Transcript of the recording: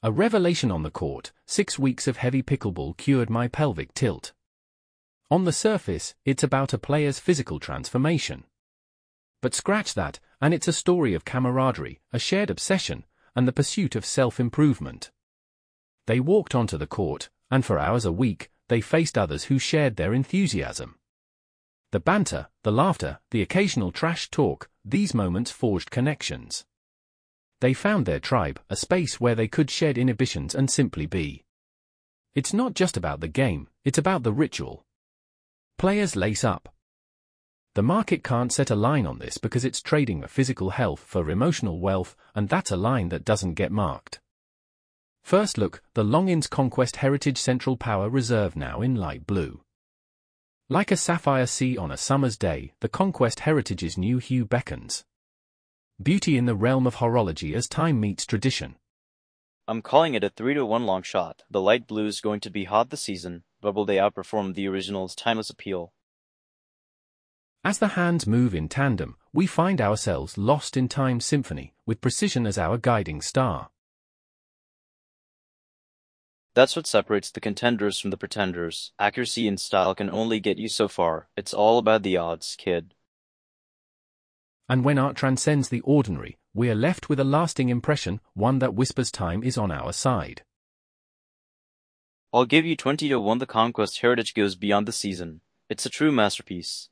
A revelation on the court, 6 weeks of heavy pickleball cured my pelvic tilt. On the surface, it's about a player's physical transformation. But scratch that, and it's a story of camaraderie, a shared obsession, and the pursuit of self-improvement. They walked onto the court, and for hours a week, they faced others who shared their enthusiasm. The banter, the laughter, the occasional trash talk, these moments forged connections. They found their tribe, a space where they could shed inhibitions and simply be. It's not just about the game, it's about the ritual. Players lace up. The market can't set a line on this because it's trading physical health for emotional wealth, and that's a line that doesn't get marked. First look, the Longines Conquest Heritage Central Power Reserve now in light blue. Like a sapphire sea on a summer's day, the Conquest Heritage's new hue beckons. Beauty in the realm of horology as time meets tradition. I'm calling it a 3-to-1 long shot. The light blue's going to be hot this season, but will they outperform the original's timeless appeal? As the hands move in tandem, we find ourselves lost in time's symphony, with precision as our guiding star. That's what separates the contenders from the pretenders. Accuracy and style can only get you so far. It's all about the odds, kid. And when art transcends the ordinary, we are left with a lasting impression, one that whispers time is on our side. I'll give you 20-to-1 the Conquest Heritage goes beyond the season. It's a true masterpiece.